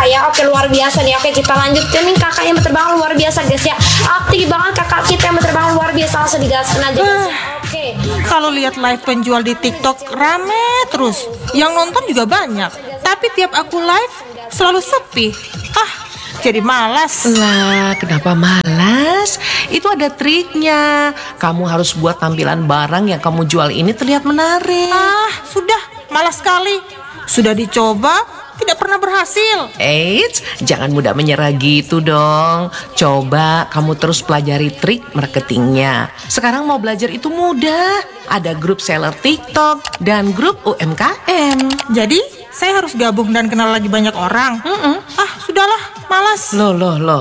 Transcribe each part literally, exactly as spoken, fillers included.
ya. Oke, luar biasa nih. Oke, kita lanjutkan nih kakak yang berterbangan luar biasa guys ya. Aktif banget kakak kita yang berterbangan luar biasa, langsung digaskan aja guys ya. Oke. Kalau lihat live penjual di TikTok rame terus, yang nonton juga banyak. Tapi tiap aku live selalu sepi. Ah, jadi malas. Lah, kenapa malas? Itu ada triknya. Kamu harus buat tampilan barang yang kamu jual ini terlihat menarik. Ah, sudah, malas sekali. Sudah dicoba, tidak pernah berhasil. Eits, jangan mudah menyerah gitu dong. Coba kamu terus pelajari trik marketingnya. Sekarang mau belajar itu mudah. Ada grup seller TikTok dan grup U M K M. Jadi, saya harus gabung dan kenal lagi banyak orang. Mm-mm. Ah, sudahlah, malas. Loh, loh, loh.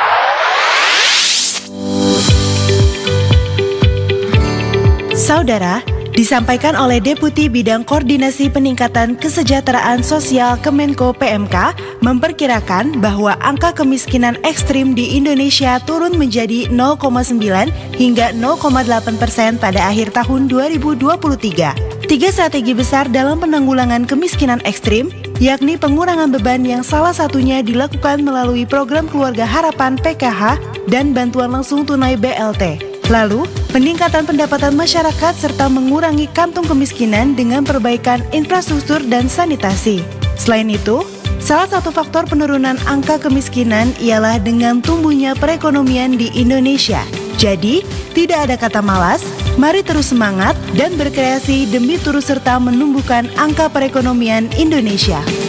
Saudara, disampaikan oleh Deputi Bidang Koordinasi Peningkatan Kesejahteraan Sosial Kemenko P M K memperkirakan bahwa angka kemiskinan ekstrim di Indonesia turun menjadi nol koma sembilan hingga nol koma delapan persen pada akhir tahun dua ribu dua puluh tiga. Tiga strategi besar dalam penanggulangan kemiskinan ekstrim, yakni pengurangan beban yang salah satunya dilakukan melalui program Keluarga Harapan P K H dan bantuan langsung tunai B L T. Lalu, peningkatan pendapatan masyarakat serta mengurangi kantung kemiskinan dengan perbaikan infrastruktur dan sanitasi. Selain itu, salah satu faktor penurunan angka kemiskinan ialah dengan tumbuhnya perekonomian di Indonesia. Jadi, tidak ada kata malas, mari terus semangat dan berkreasi demi turut serta menumbuhkan angka perekonomian Indonesia.